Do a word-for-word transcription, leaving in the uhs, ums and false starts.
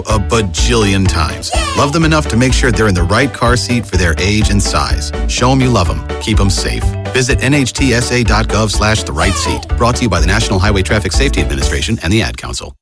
a bajillion times. Love them enough to make sure they're in the right car seat for their age and size. Show them you love them. Keep them safe. Visit nhtsa.gov slash the right seat. Brought to you by the National Highway Traffic Safety Administration and the Ad Council.